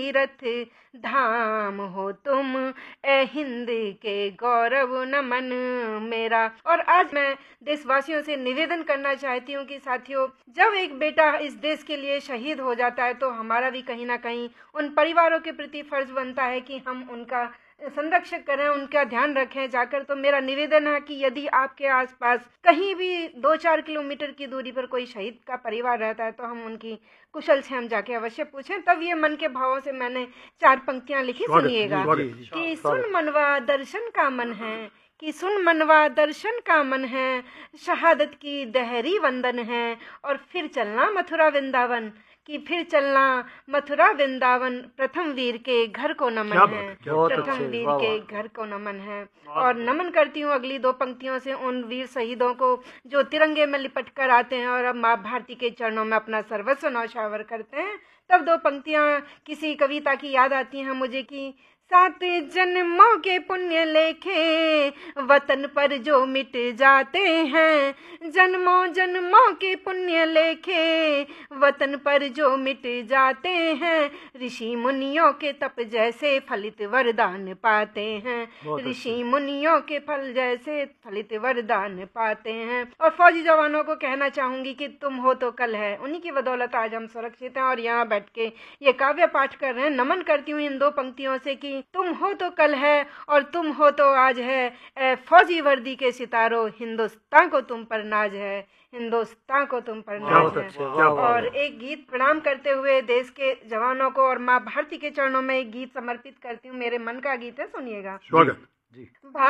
तीरथ धाम हो तुम, ए हिंद के गौरव नमन मेरा। और आज मैं देशवासियों से निवेदन करना चाहती हूँ कि साथियों, जब एक बेटा इस देश के लिए शहीद हो जाता है तो हमारा भी कहीं ना कहीं उन परिवारों के प्रति फर्ज बनता है कि हम उनका संरक्षण करें, उनका ध्यान रखें जाकर। तो मेरा निवेदन है कि यदि आपके आसपास कहीं भी 2-4 किलोमीटर की दूरी पर कोई शहीद का परिवार रहता है तो हम उनकी कुशल से हम जाके अवश्य पूछें। तब ये मन के भावों से मैंने 4 पंक्तियां लिखी, सुनिएगा। कि सुन मनवा दर्शन का मन है, कि सुन मनवा दर्शन का मन है, शहादत की दहरी वंदन है, और फिर चलना मथुरा वृंदावन, कि फिर चलना मथुरा वृंदावन, प्रथम वीर के घर को नमन है, प्रथम वीर के घर को नमन है। और नमन करती हूँ अगली 2 पंक्तियों से उन वीर शहीदों को जो तिरंगे में लिपट कर आते हैं और अब माँ भारती के चरणों में अपना सर्वस्व न्यौछावर करते हैं। तब 2 पंक्तियां किसी कविता की याद आती हैं मुझे कि 7 जन्मों के पुण्य लेखे वतन पर जो मिट जाते हैं, जन्मों जन्मों के पुण्य लेखे वतन पर जो मिट जाते हैं, ऋषि मुनियों के तप जैसे फलित वरदान पाते हैं, ऋषि मुनियों के फल जैसे फलित वरदान पाते हैं। और फौजी जवानों को कहना चाहूंगी कि तुम हो तो कल है, उन्हीं की बदौलत आज हम सुरक्षित हैं और यहाँ बैठ के ये काव्य पाठ कर रहे हैं। नमन करती हूँ इन 2 पंक्तियों से कि तुम हो तो कल है और तुम हो तो आज है, ए फौजी वर्दी के सितारों, हिंदुस्तान को तुम पर नाज है, हिंदुस्तान को तुम पर नाज है। और एक गीत प्रणाम करते हुए देश के जवानों को और माँ भारती के चरणों में एक गीत समर्पित करती हूँ, मेरे मन का गीत है, सुनिएगा। स्वागत जी।